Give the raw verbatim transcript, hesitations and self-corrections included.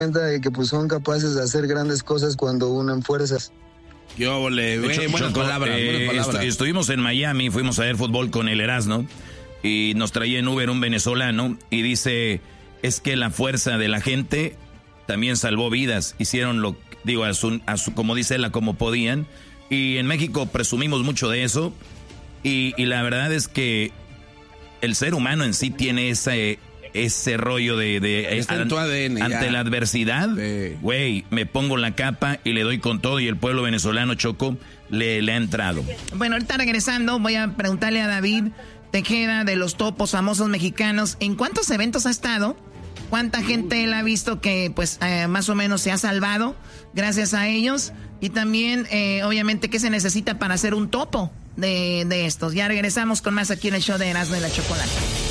de que pues son capaces de hacer grandes cosas cuando unen fuerzas. Yo le buenas Choco, palabras, eh, buenas palabras. Estu- estuvimos en Miami, fuimos a ver fútbol con el Erasmo y nos traía en Uber un venezolano y dice, es que la fuerza de la gente también salvó vidas, hicieron lo, digo, a su, a su, como dice él, a como podían, y en México presumimos mucho de eso, y, y la verdad es que el ser humano en sí tiene ese... ese rollo de, de Está en tu A D N, ante ya. la adversidad, güey, Sí. me pongo la capa y le doy con todo, y el pueblo venezolano, Choco, le, le ha entrado. Bueno, ahorita regresando voy a preguntarle a David Tejeda de los topos famosos mexicanos, ¿en cuántos eventos ha estado? ¿Cuánta gente él ha visto que pues eh, más o menos se ha salvado gracias a ellos? Y también, eh, obviamente, ¿qué se necesita para hacer un topo de, de estos? Ya regresamos con más aquí en el show de Erasmo y la Chocolata.